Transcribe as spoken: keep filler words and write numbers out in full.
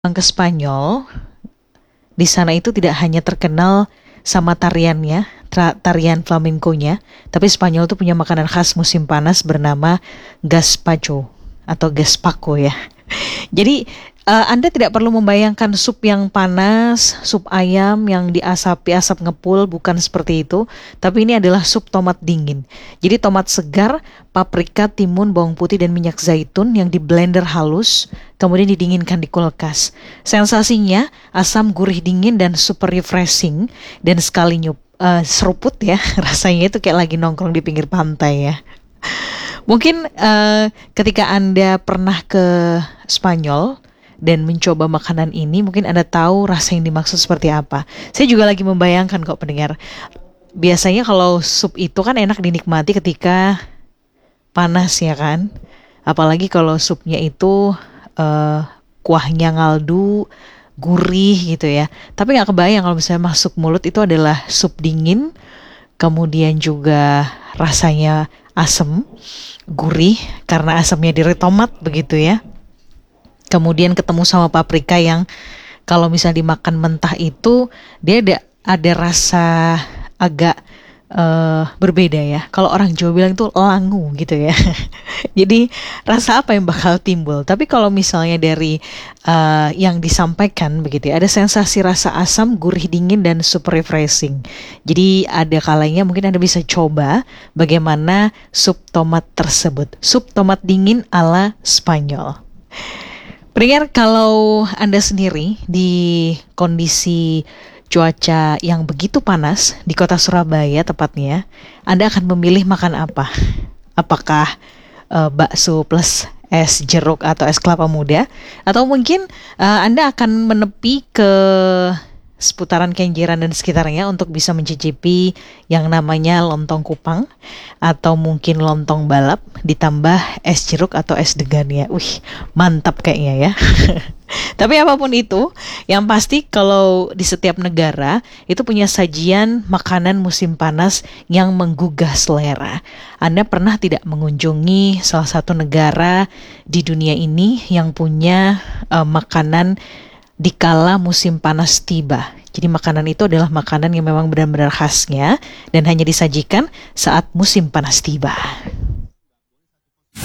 Pulang ke Spanyol, di sana itu tidak hanya terkenal sama tariannya, tra- tarian flamenconya, tapi Spanyol tuh punya makanan khas musim panas bernama gazpacho atau gazpacho ya. Jadi eh, Anda tidak perlu membayangkan sup yang panas, sup ayam yang diasapi asap ngepul, bukan seperti itu. Tapi ini adalah sup tomat dingin. Jadi tomat segar, paprika, timun, bawang putih, dan minyak zaitun yang di blender halus, kemudian didinginkan di kulkas. Sensasinya asam, gurih, dingin, dan super refreshing. Dan sekali nyup, eh, seruput ya, rasanya itu kayak lagi nongkrong di pinggir pantai ya. Mungkin eh, ketika Anda pernah ke Spanyol dan mencoba makanan ini, mungkin Anda tahu rasa yang dimaksud seperti apa. Saya juga lagi membayangkan kok pendengar. Biasanya kalau sup itu kan enak dinikmati ketika panas ya kan. Apalagi kalau supnya itu eh, kuahnya ngaldu, gurih gitu ya. Tapi nggak kebayang kalau misalnya masuk mulut itu adalah sup dingin, kemudian juga rasanya asem, gurih karena asamnya dari tomat begitu ya. Kemudian ketemu sama paprika yang kalau misalnya dimakan mentah itu dia ada ada rasa agak eh, berbeda ya. Kalau orang Jawa bilang itu langu gitu ya. Jadi rasa apa yang bakal timbul? Tapi kalau misalnya dari eh, yang disampaikan begitu ya, ada sensasi rasa asam, gurih, dingin, dan super refreshing. Jadi ada kalanya mungkin Anda bisa coba bagaimana sup tomat tersebut. Sup tomat dingin ala Spanyol. Pendengar, kalau Anda sendiri di kondisi cuaca yang begitu panas di kota Surabaya tepatnya, Anda akan memilih makan apa? Apakah eh, bakso plus es jeruk atau es kelapa muda? Atau mungkin eh, Anda akan menepi ke seputaran Kenjeran dan sekitarnya untuk bisa mencicipi yang namanya lontong kupang atau mungkin lontong balap ditambah es jeruk atau es degan ya. Wih, mantap kayaknya ya. Tapi apapun itu, yang pasti kalau di setiap negara itu punya sajian makanan musim panas yang menggugah selera. Anda pernah tidak mengunjungi salah satu negara di dunia ini yang punya eh, makanan di kala musim panas tiba? Jadi makanan itu adalah makanan yang memang benar-benar khasnya dan hanya disajikan saat musim panas tiba.